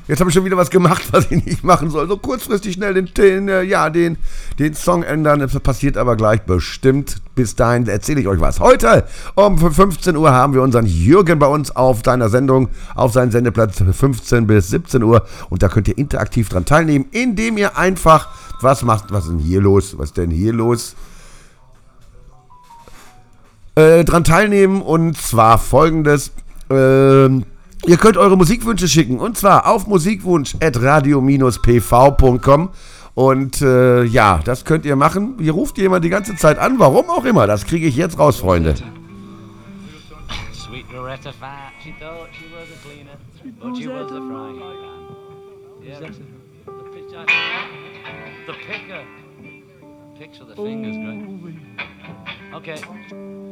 Jetzt habe ich schon wieder was gemacht, was ich nicht machen soll. So kurzfristig schnell den Song ändern. Das passiert aber gleich bestimmt. Bis dahin erzähle ich euch was. Heute um 15 Uhr haben wir unseren Jürgen bei uns auf deiner Sendung, auf seinen Sendeplatz 15 bis 17 Uhr. Und da könnt ihr interaktiv dran teilnehmen, indem ihr einfach was macht. Was ist denn hier los? Was ist denn hier los? Dran teilnehmen, und zwar folgendes. Ihr könnt eure Musikwünsche schicken, und zwar auf musikwunsch@radio-pv.com. Und das könnt ihr machen. Hier ruft jemand die ganze Zeit an, warum auch immer. Das kriege ich jetzt raus, Freunde. Sweet Loretta Fat, she thought she was a cleaner, but she was a frying pan. Yeah, the picker. Picks with the fingers, right? Okay.